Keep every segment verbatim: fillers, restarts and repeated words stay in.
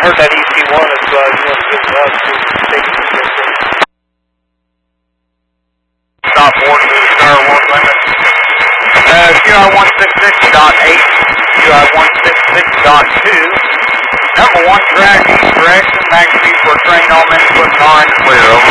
heard that E C one is, uh, you want to give it up to take it to Stop board to the Star one limit. Uh, Q I one sixty-six dot eight, Q I one sixty-six dot two. Number one, track east direction, max speed for train, all men equipment are in the clear, over.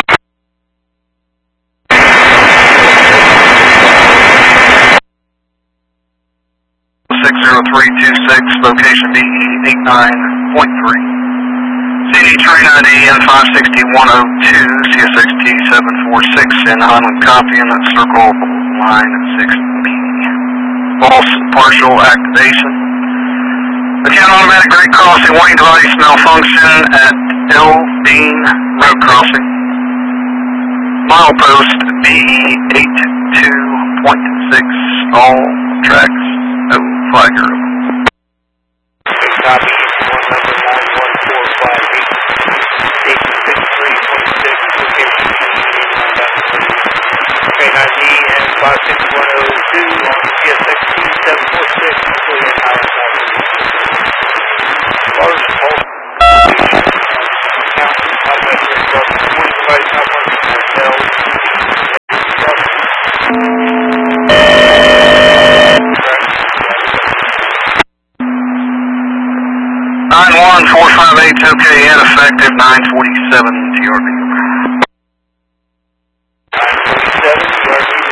six zero three two six, location D E eight nine point three. C D train I D N five six one oh two, C S X T seven four six in Highland copy, and that circle line six B. False partial activation. Account automatic grade crossing, warning device malfunction at L Bean Road Crossing. Milepost B E eight two point six, all tracks, no flagger. copy, one number nine one four five eight, eight six three point six, location train I D N five six one oh two on C S X T seven four six, in Highland copy. Large pulse, account automatic grade crossing, warning device malfunction at L nine one four five eight, okay, and effective nine forty-seven T R D. nine forty-seven T R D.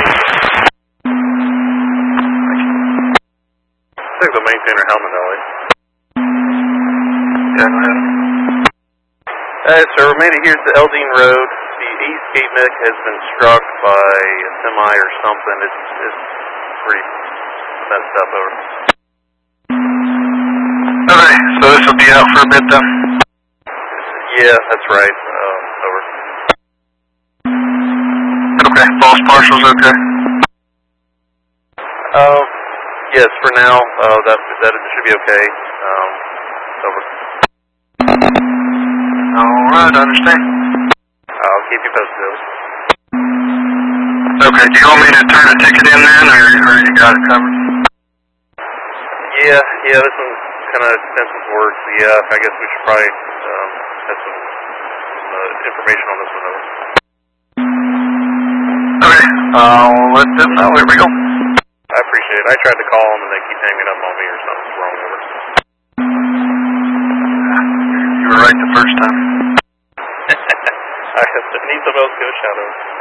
Take the maintainer helmet, Ellie. Yeah, go ahead. Uh, sir, we made it here to Eldine Road. The east gate neck has been struck by a semi or something. It's, it's pretty messed up, over. Okay, so this will be out for a bit then? Yeah, that's right, uh, over. Okay, false partials, okay. Uh, yes, for now, uh, that, that should be okay. Um, over. Alright, I understand. I'll keep you posted. Okay, do you want me to turn a ticket in then, or, or you got it covered? Yeah, yeah, this one's kind of extensive work, so yeah, I guess we should probably um, have some uh, information on this one, over. Okay, I'll let them know, here we go. I appreciate it. I tried to call them and they keep hanging up on me or something's wrong, over. You were right the first time. I need somebody else to give a shout out.